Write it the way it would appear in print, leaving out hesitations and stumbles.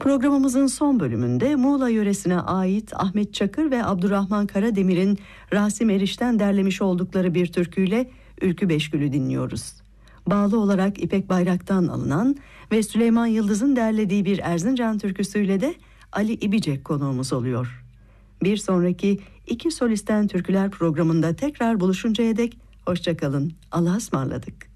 Programımızın son bölümünde Muğla yöresine ait Ahmet Çakır ve Abdurrahman Karademir'in Rasim Eriş'ten derlemiş oldukları bir türküyle Ülkü Beşgül'ü dinliyoruz. Bağlı olarak İpek Bayrak'tan alınan ve Süleyman Yıldız'ın derlediği bir Erzincan türküsüyle de Ali İbicek konuğumuz oluyor. Bir sonraki İki Solisten Türküler programında tekrar buluşuncaya dek hoşça kalın. Allah'a ısmarladık.